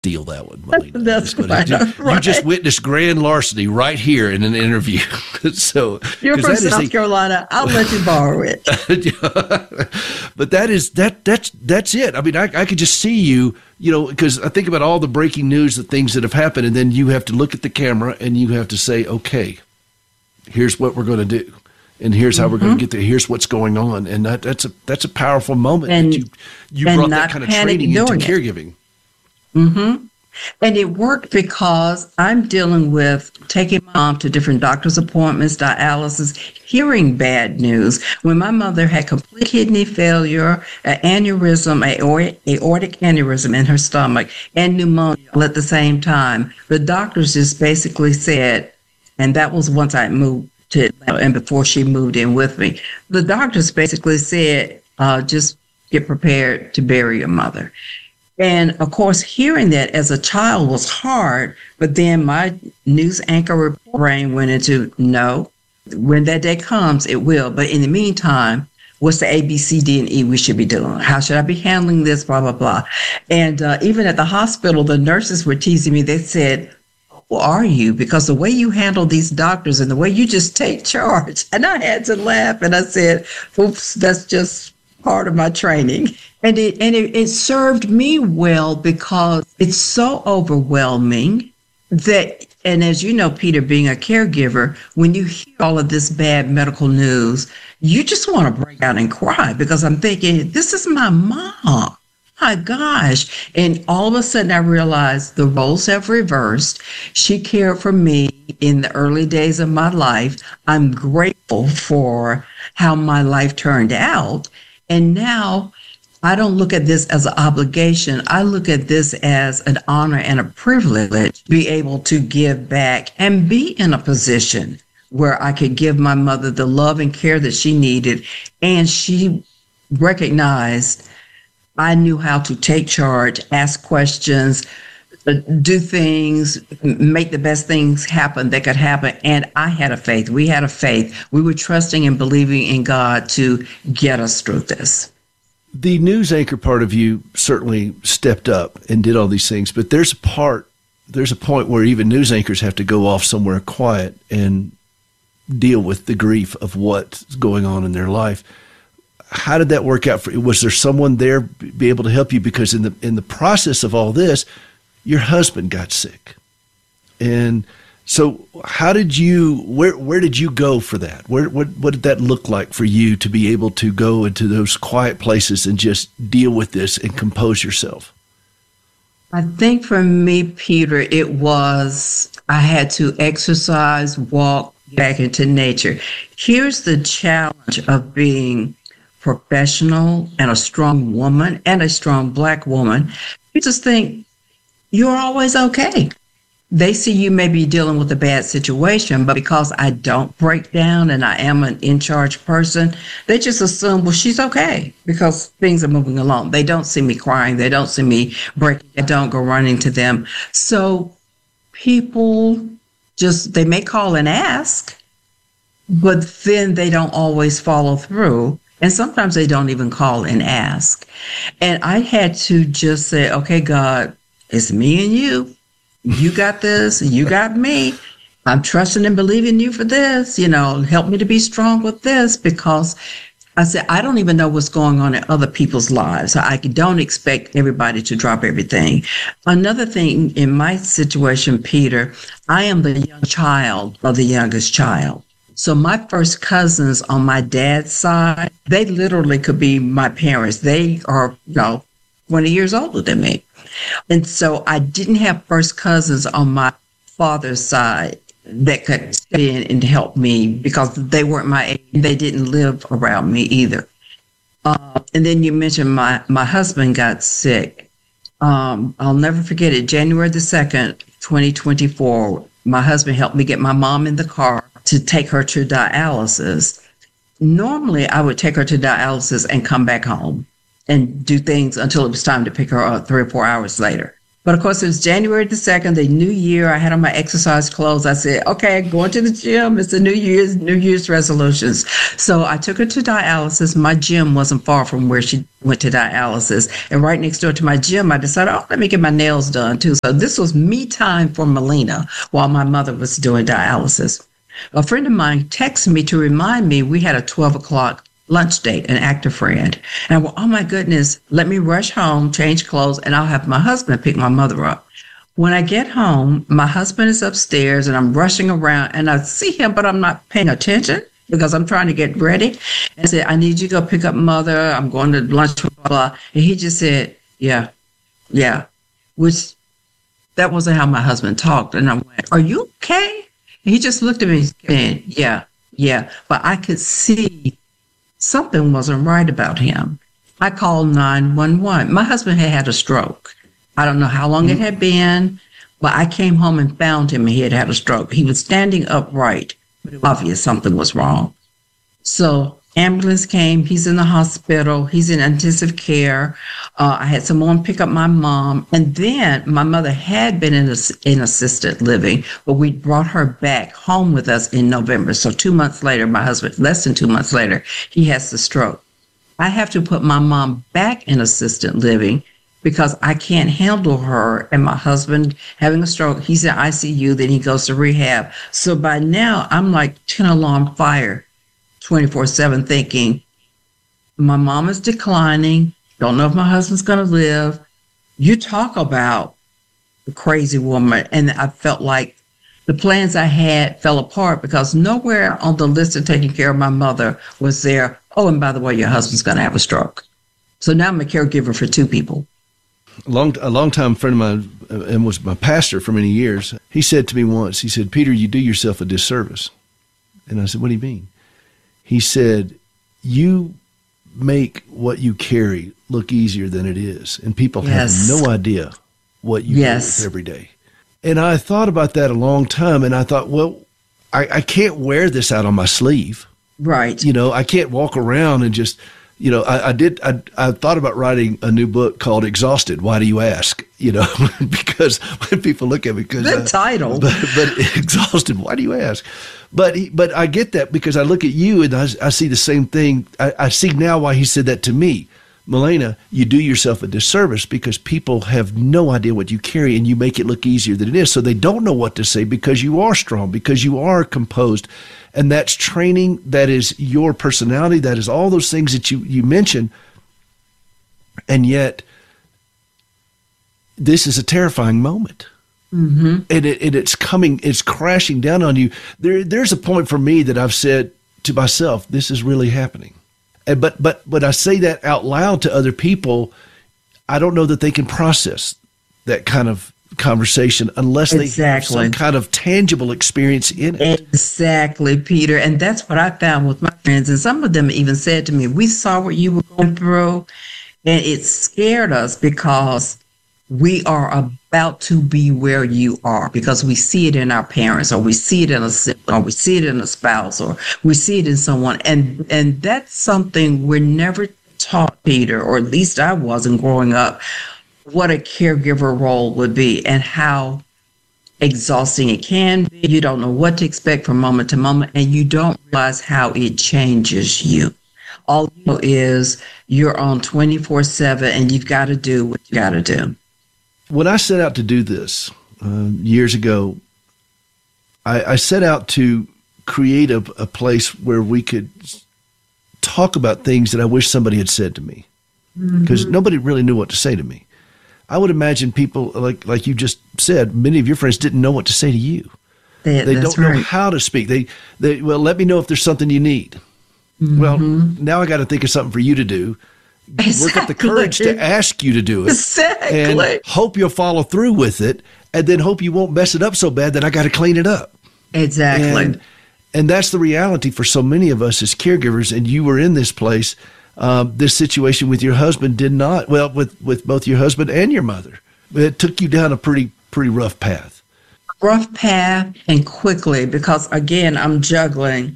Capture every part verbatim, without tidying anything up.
steal that one, Melina. That's right, you, right. you just witnessed grand larceny right here in an interview. so You're from South a, Carolina. I'll let you borrow it. But that is that that's that's it. I mean, I, I could just see you, you know, because I think about all the breaking news, the things that have happened, and then you have to look at the camera and you have to say, okay, here's what we're going to do. And here's how mm-hmm. we're going to get there. Here's what's going on. And that, that's a that's a powerful moment and, that you, you brought that kind of training into caregiving. Mm-hmm. And it worked because I'm dealing with taking my mom to different doctor's appointments, dialysis, hearing bad news. When my mother had complete kidney failure, an aneurysm, an aortic aneurysm in her stomach, and pneumonia all at the same time, the doctors just basically said, and that was once I moved to Atlanta and before she moved in with me, the doctors basically said, uh, just get prepared to bury your mother. And of course, hearing that as a child was hard, but then my news anchor brain went into, no, when that day comes, it will. But in the meantime, what's the A, B, C, D, and E we should be doing? How should I be handling this, blah, blah, blah. And uh, even at the hospital, the nurses were teasing me. They said, who are you? Because the way you handle these doctors and the way you just take charge. And I had to laugh and I said, oops, that's just part of my training. And it and it, it served me well because it's so overwhelming that, and as you know, Peter, being a caregiver, when you hear all of this bad medical news, you just want to break out and cry because I'm thinking, this is my mom. My gosh. And all of a sudden I realized the roles have reversed. She cared for me in the early days of my life. I'm grateful for how my life turned out. And now I don't look at this as an obligation. I look at this as an honor and a privilege to be able to give back and be in a position where I could give my mother the love and care that she needed. And she recognized I knew how to take charge, ask questions, do things, make the best things happen that could happen. And I had a faith. We had a faith. We were trusting and believing in God to get us through this. The news anchor part of you certainly stepped up and did all these things, but there's a part, there's a point where even news anchors have to go off somewhere quiet and deal with the grief of what's going on in their life. How did that work out for you? Was there someone there be able to help you? Because in the in the process of all this, your husband got sick. And so how did you, where where did you go for that? Where what what did that look like for you to be able to go into those quiet places and just deal with this and compose yourself? I think for me, Peter, it was I had to exercise, walk back into nature. Here's the challenge of being professional and a strong woman and a strong Black woman. You just think you're always okay. They see you maybe dealing with a bad situation, but because I don't break down and I am an in-charge person, they just assume, well, she's okay because things are moving along. They don't see me crying. They don't see me breaking. I don't go running to them. So people just, they may call and ask, but then they don't always follow through. And sometimes they don't even call and ask. And I had to just say, okay, God, it's me and you. You got this. You got me. I'm trusting and believing you for this. You know, help me to be strong with this, because I said, I don't even know what's going on in other people's lives. I don't expect everybody to drop everything. Another thing in my situation, Peter, I am the young child of the youngest child. So my first cousins on my dad's side, they literally could be my parents. They are, you know, twenty years older than me. And so I didn't have first cousins on my father's side that could step in and help me because they weren't my age. They didn't live around me either. Uh, and then you mentioned my, my husband got sick. Um, I'll never forget it. January the second, twenty twenty-four, my husband helped me get my mom in the car to take her to dialysis. Normally, I would take her to dialysis and come back home and do things until it was time to pick her up three or four hours later. But of course, it was January the second, the new year. I had on my exercise clothes. I said, okay, going to the gym. It's the New Year's, New Year's resolutions. So I took her to dialysis. My gym wasn't far from where she went to dialysis. And right next door to my gym, I decided, oh, let me get my nails done too. So this was me time for Melina while my mother was doing dialysis. A friend of mine texted me to remind me we had a twelve o'clock lunch date, an active friend. And I went, oh my goodness, let me rush home, change clothes, and I'll have my husband pick my mother up. When I get home, my husband is upstairs and I'm rushing around and I see him, but I'm not paying attention because I'm trying to get ready. And I said, I need you to go pick up mother. I'm going to lunch, blah, blah. And he just said, yeah, yeah, which that wasn't how my husband talked. And I went, are you okay? And he just looked at me and yeah, yeah. But I could see something wasn't right about him. I called nine one one. My husband had had a stroke. I don't know how long mm-hmm. it had been, but I came home and found him and he had had a stroke. He was standing upright, but it was obvious something was wrong. So ambulance came. He's in the hospital. He's in intensive care. Uh, I had someone pick up my mom. And then my mother had been in, a, in assisted living, but we brought her back home with us in November. So two months later, my husband, less than two months later, he has the stroke. I have to put my mom back in assisted living because I can't handle her and my husband having a stroke. He's in I C U, then he goes to rehab. So by now, I'm like ten alarm fire. twenty-four seven thinking, my mom is declining. Don't know if my husband's going to live. You talk about the crazy woman. And I felt like the plans I had fell apart because nowhere on the list of taking care of my mother was there, oh, and by the way, your husband's going to have a stroke. So now I'm a caregiver for two people. A long, a long time friend of mine uh, and was my pastor for many years. He said to me once, he said, Peter, you do yourself a disservice. And I said, what do you mean? He said, you make what you carry look easier than it is. And people yes. have no idea what you yes. do every day. And I thought about that a long time. And I thought, well, I, I can't wear this out on my sleeve. Right. You know, I can't walk around and just, you know, I, I did, I, I thought about writing a new book called Exhausted. Why do you ask? You know, because when people look at me, because the title, but, but exhausted. Why do you ask? But, he, but I get that because I look at you and I, I see the same thing. I, I see now why he said that to me. Melina, you do yourself a disservice because people have no idea what you carry and you make it look easier than it is. So they don't know what to say because you are strong, because you are composed. And that's training. That is your personality. That is all those things that you, you mentioned. And yet, this is a terrifying moment. Mm-hmm. And, it, and it's coming, it's crashing down on you. There, there's a point for me that I've said to myself, this is really happening. And, but, but, but I say that out loud to other people. I don't know that they can process that kind of conversation unless they exactly. have some kind of tangible experience in it. Exactly, Peter. And that's what I found with my friends. And some of them even said to me, we saw what you were going through and it scared us because we are about to be where you are because we see it in our parents or we see it in a sibling or we see it in a spouse or we see it in someone. And, and that's something we're never taught, Peter, or at least I wasn't growing up, what a caregiver role would be and how exhausting it can be. You don't know what to expect from moment to moment and you don't realize how it changes you. All you know is you're on twenty-four seven and you've got to do what you got to do. When I set out to do this uh, years ago, I, I set out to create a, a place where we could talk about things that I wish somebody had said to me because mm-hmm. nobody really knew what to say to me. I would imagine people, like like you just said, many of your friends didn't know what to say to you. They, they don't right. know how to speak. They, they well, let me know if there's something you need. Mm-hmm. Well, now I got to think of something for you to do. Exactly. Work up the courage to ask you to do it. Exactly. And hope you'll follow through with it, and then hope you won't mess it up so bad that I got to clean it up. Exactly. And, and that's the reality for so many of us as caregivers, and you were in this place. Um, this situation with your husband did not, well, with, with both your husband and your mother. It took you down a pretty, pretty rough path. Rough path and quickly, because again, I'm juggling.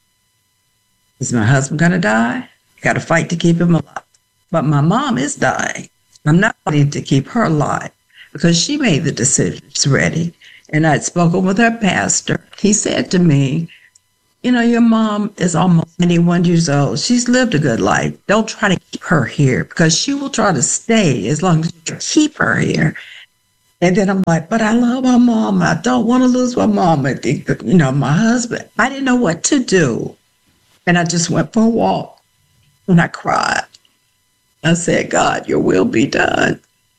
Is my husband going to die? Got to fight to keep him alive. But my mom is dying. I'm not fighting to keep her alive. because she made the decisions ready. And I'd spoken with her pastor. He said to me, you know, your mom is almost ninety-one years old. She's lived a good life. Don't try to keep her here because she will try to stay as long as you keep her here. And then I'm like, but I love my mom. I don't want to lose my mom. I think, you know, my husband. I didn't know what to do. And I just went for a walk and I cried. I said, God, your will be done.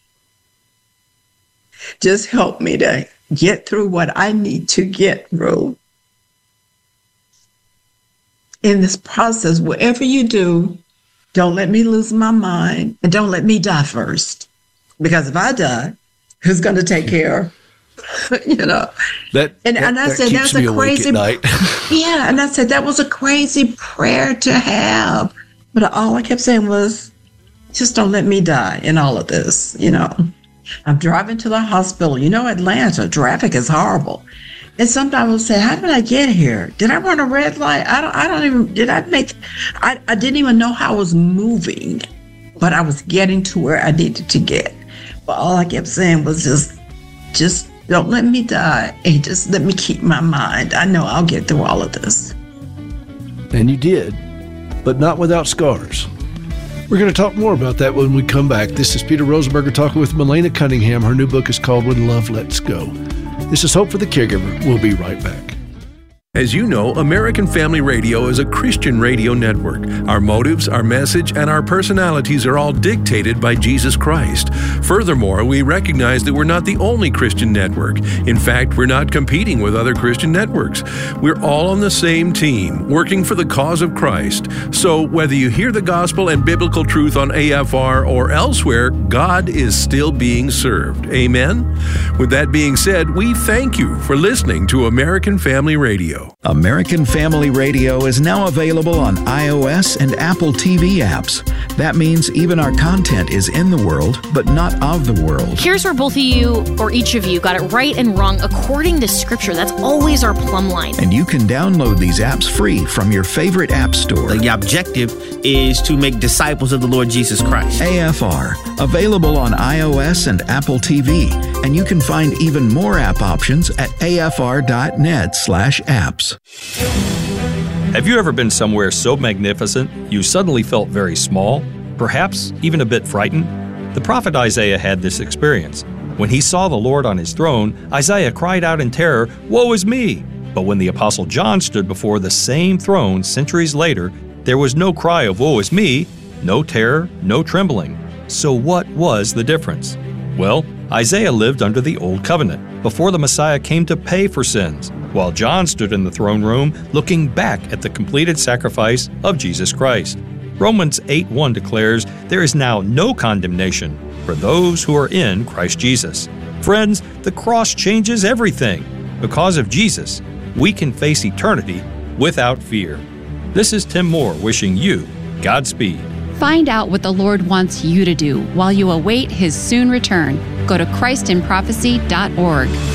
Just help me to get through what I need to get through. In this process, whatever you do, don't let me lose my mind and don't let me die first. Because if I die, who's going to take care? you know. That and, that, and I that said keeps that's me a crazy. awake at night. yeah, and I said that was a crazy prayer to have. But all I kept saying was, just don't let me die in all of this. You know, I'm driving to the hospital. You know, Atlanta traffic is horrible. And sometimes I'll say, how did I get here? Did I run a red light? I don't, I don't even, did I make, I, I didn't even know how I was moving, but I was getting to where I needed to get. But all I kept saying was just, just don't let me die and just let me keep my mind. I know I'll get through all of this. And you did, but not without scars. We're going to talk more about that when we come back. This is Peter Rosenberger talking with Melena Cunningham. Her new book is called When Love Lets Go. This is Hope for the Caregiver. We'll be right back. As you know, American Family Radio is a Christian radio network. Our motives, our message, and our personalities are all dictated by Jesus Christ. Furthermore, we recognize that we're not the only Christian network. In fact, we're not competing with other Christian networks. We're all on the same team, working for the cause of Christ. So whether you hear the gospel and biblical truth on A F R or elsewhere, God is still being served. Amen? With that being said, we thank you for listening to American Family Radio. American Family Radio is now available on iOS and Apple T V apps. That means even our content is in the world, but not of the world. Here's where both of you, or each of you, got it right and wrong according to Scripture. That's always our plumb line. And you can download these apps free from your favorite app store. The objective is to make disciples of the Lord Jesus Christ. A F R, available on iOS and Apple T V. And you can find even more app options at afr.net slash apps. Have you ever been somewhere so magnificent you suddenly felt very small, perhaps even a bit frightened? The prophet Isaiah had this experience. When he saw the Lord on his throne, Isaiah cried out in terror, "Woe is me!" But when the Apostle John stood before the same throne centuries later, there was no cry of "Woe is me," no terror, no trembling. So what was the difference? Well, Isaiah lived under the Old Covenant, before the Messiah came to pay for sins, while John stood in the throne room looking back at the completed sacrifice of Jesus Christ. Romans eight one declares, "There is now no condemnation for those who are in Christ Jesus." Friends, the cross changes everything. Because of Jesus, we can face eternity without fear. This is Tim Moore wishing you Godspeed. Find out what the Lord wants you to do while you await His soon return. Go to Christ in Prophecy dot org.